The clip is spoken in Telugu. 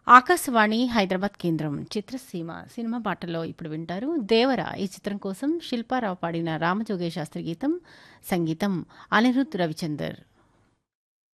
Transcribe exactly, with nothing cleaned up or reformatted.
ఆకాశవాణి హైదరాబాద్ కేంద్రం చిత్రసీమ సినిమా పాటల్లో ఇప్పుడు వింటారు దేవర ఈ చిత్రం కోసం శిల్పారావు పాడిన రామజోగయ్య శాస్త్రి గీతం సంగీతం అనిరుద్ రవిచందర్.